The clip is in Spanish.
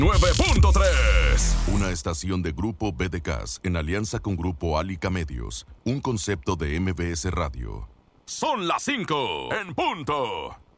9.3. Una estación de Grupo BDCAS en alianza con Grupo Alica Medios. Un concepto de MBS Radio. Son las 5 en punto.